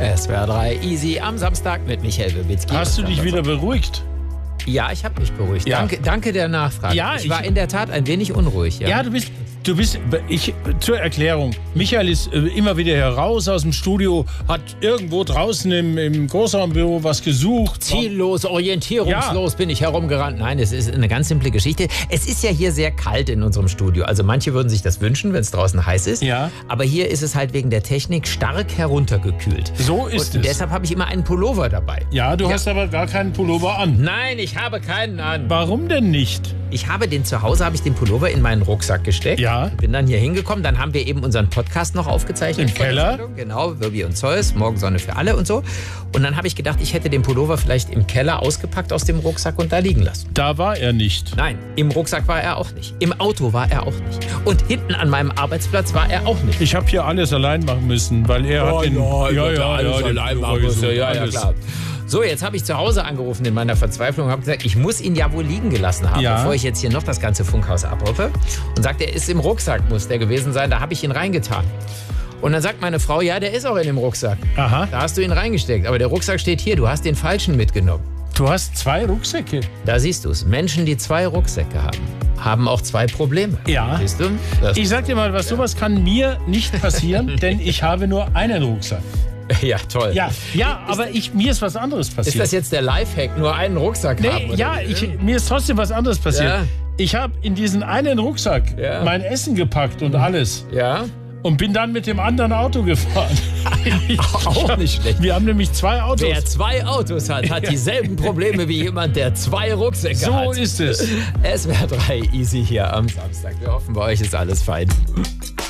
SWR 3 Easy am Samstag mit Michael Wibitzki. Hast du dich wieder beruhigt? Ja, ich habe mich beruhigt. Ja. Danke der Nachfrage. Ja, ich war in der Tat ein wenig unruhig. Ja, zur Erklärung. Michael ist immer wieder heraus aus dem Studio, hat irgendwo draußen im Großraumbüro was gesucht. Ziellos, orientierungslos bin ich herumgerannt. Nein, es ist eine ganz simple Geschichte. Es ist ja hier sehr kalt in unserem Studio. Also manche würden sich das wünschen, wenn es draußen heiß ist. Ja. Aber hier ist es halt wegen der Technik stark heruntergekühlt. So ist Und es. deshalb habe ich immer einen Pullover dabei. Ja, du hast aber gar keinen Pullover an. Nein, ich habe keinen an. Warum denn nicht? Ich habe den Pullover in meinen Rucksack gesteckt. Ja. Bin dann hier hingekommen. Dann haben wir eben unseren Podcast noch aufgezeichnet. Im Keller? Genau, Wirbi und Zeus, Morgensonne für alle und so. Und dann habe ich gedacht, ich hätte den Pullover vielleicht im Keller ausgepackt aus dem Rucksack und da liegen lassen. Da war er nicht. Nein, im Rucksack war er auch nicht. Im Auto war er auch nicht. Und hinten an meinem Arbeitsplatz war er auch nicht. Ich habe hier alles allein machen müssen, weil er hat den... Ja, klar. So, jetzt habe ich zu Hause angerufen in meiner Verzweiflung und habe gesagt, ich muss ihn ja wohl liegen gelassen haben, bevor ich jetzt hier noch das ganze Funkhaus abrufe. Und sagt, er ist im Rucksack, muss der gewesen sein, da habe ich ihn reingetan. Und dann sagt meine Frau, ja, der ist auch in dem Rucksack. Aha. Da hast du ihn reingesteckt, aber der Rucksack steht hier, du hast den falschen mitgenommen. Du hast 2 Rucksäcke. Da siehst du es, Menschen, die 2 Rucksäcke haben auch 2 Probleme. Ja. Siehst du? Ich sag dir mal, sowas kann mir nicht passieren, denn ich habe nur einen Rucksack. Ja, toll. Ja, aber mir ist was anderes passiert. Ist das jetzt der Lifehack, nur einen Rucksack haben? Nee, ja, mir ist trotzdem was anderes passiert. Ja. Ich habe in diesen einen Rucksack mein Essen gepackt und alles. Ja. Und bin dann mit dem anderen Auto gefahren. Auch nicht schlecht. Wir haben nämlich 2 Autos. Wer 2 Autos hat dieselben Probleme wie jemand, der 2 Rucksäcke hat. So ist es. SWR 3 Easy hier am Samstag. Wir hoffen, bei euch ist alles fein.